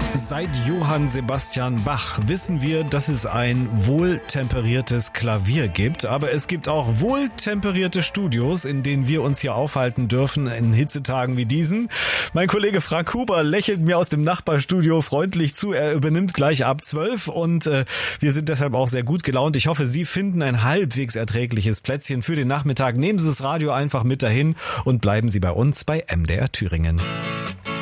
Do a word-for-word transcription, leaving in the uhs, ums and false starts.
Seit Johann Sebastian Bach wissen wir, dass es ein wohltemperiertes Klavier gibt, aber es gibt auch wohltemperierte Studios, in denen wir uns hier aufhalten dürfen in Hitzetagen wie diesen. Mein Kollege Frank Huber lächelt mir aus dem Nachbarstudio freundlich zu, er übernimmt gleich ab zwölf und äh, wir sind deshalb auch sehr gut gelaunt. Ich hoffe, Sie finden ein halbwegs erträgliches Plätzchen für den Nachmittag. Nehmen Sie das Radio einfach mit dahin und bleiben Sie bei uns bei M D R Thüringen.